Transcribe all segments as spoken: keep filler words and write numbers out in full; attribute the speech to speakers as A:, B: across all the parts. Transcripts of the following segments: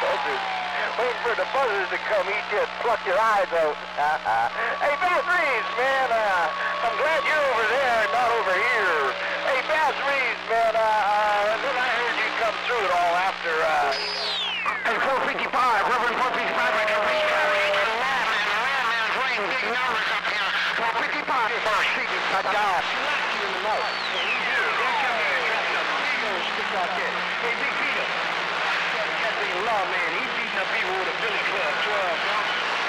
A: buzzers. Wait for the buzzers to come, he just plucked your eyes out. Hey, Bass Reeves, man, uh, I'm glad you're over there, not over here. Hey, Bass Reeves, man, uh, uh, then I heard you come through it all after, uh...
B: Hey, four fifty-five, Reverend four fifty-five, I can reach out and the lawman, the lawman's laying big numbers up here. four fifty-five, first seat, cut down.
A: She laughed you in the mouth. Yeah, you do. Don't come here and dress up. He gonna stick out there. Hey, Big Peter. That big lawman, he beating up people with a billy club, twelve, huh?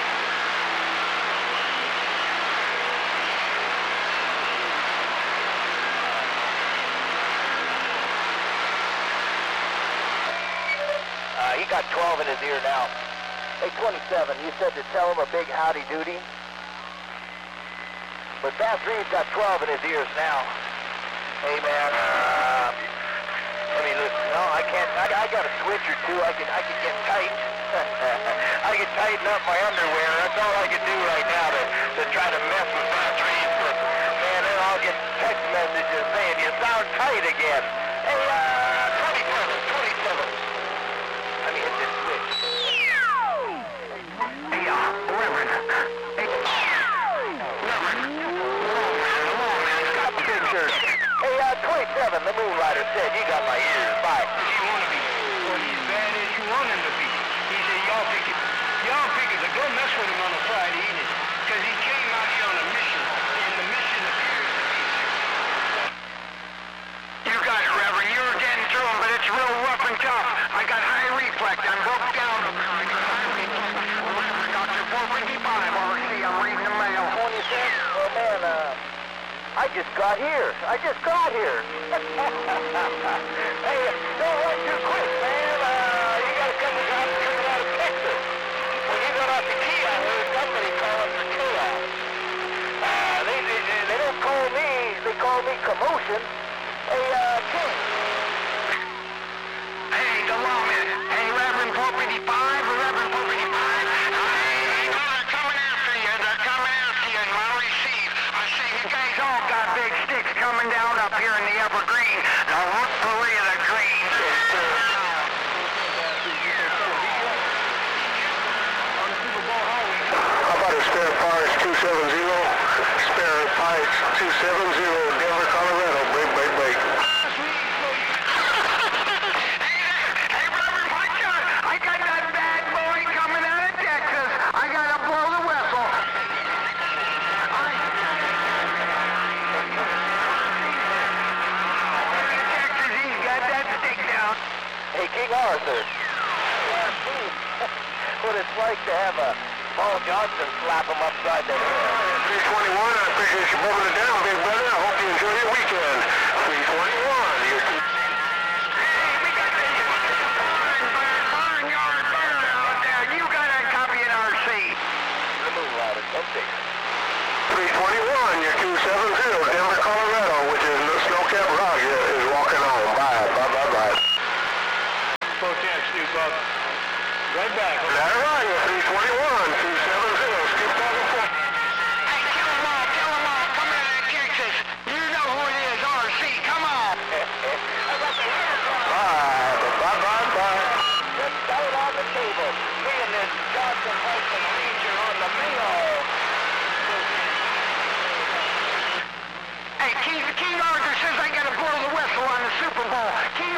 A: Uh, he got twelve in his ear now. Hey, twenty-seven, you said to tell him a big howdy doody? But Bass Reeves got twelve in his ears now. Hey, man, uh, let me listen. No, I can't, I, I got a switch or two. I can, I can get tight. I can tighten up my underwear. That's all I can do right now to, to try to mess with Bass Reeves. But, man, then I'll get text messages saying you sound tight again. Hey, uh, twenty-seven, twenty-seven. Let me hit this switch.
B: Hey, uh, Reverend. Hey, Reverend. Lawman, got the picture.
A: Hey, uh, twenty-seven, the Moonlighter said you got my ears. Bye.
C: He wanna be. Well, he's bad as you want him to be. He said, y'all figure, y'all figure to go mess with him on a Friday evening. Cause he came out here on a mission. And the mission appears to be...
B: You got it, Reverend. You're getting through him, but it's real rough and tough. I got high reflex. I'm broke down. I got high reflex. Reverend, Doctor four fifty-five, R C. I'm reading the mail.
A: twenty-seven? Oh, man, uh, I just got here. I just got here. Hey, don't run too quick, man. Uh, you gotta come out, coming out of Texas. When you got off the key, I heard somebody calling for chaos. Uh, they, they, they don't call me, they call me commotion. Hey, uh, King.
B: Hey, the lawman. Hey, Reverend four fifty-five, Reverend four fifty-five. Hey, they're coming after you. They're coming after you, and I receive. I see you guys all got big sticks coming down up here in the Evergreen. Now look for Ray of the Green.
D: How about a spare parts two seven zero? Spare parts two seven zero, Denver, Colorado. Break, break, break.
B: Hey, Reverend Puncher, I got that bad boy coming out of Texas. I gotta blow the whistle. Texas, he's got that stick down.
A: Hey, King Arthur. What it's like to have a Paul Johnson slap him upside the head.
D: three twenty-one, I appreciate you moving it down, big brother. I hope you enjoy your weekend. three twenty-one, you're...
B: Hey, we got this barn, barn, barnyard burn out there. You got a copy in R C.
A: The Moonlighter, okay.
D: three twenty-one, you're two seven zero, Denver, Colorado, which is Snowcap Rock is walking on. Bye, bye, bye, bye.
C: Spokane, Stu Buck. Right back.
D: That's right, you're three twenty-one, two seven zero, Stu Buck.
B: Hey, kill them all, kill them all. Come out of Texas. You know who it is, R C. Come on.
A: I got the hair on.
D: Bye, bye, bye, bye.
A: Just out on the table. Me and this Johnson Hudson Ranger on the mail.
B: Hey, King, King Arthur says I gotta blow the whistle on the Super Bowl. King